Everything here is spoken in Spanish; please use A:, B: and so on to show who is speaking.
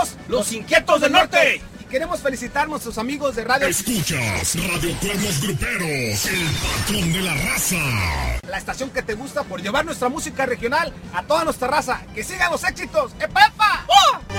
A: Somos los Inquietos del Norte. Y queremos felicitar a nuestros amigos de radio.
B: Escuchas Radio Cuernos Gruperos, el patrón de la raza.
A: La estación que te gusta por llevar nuestra música regional a toda nuestra raza. ¡Que sigan los éxitos! ¡Epa, epa! ¡Oh!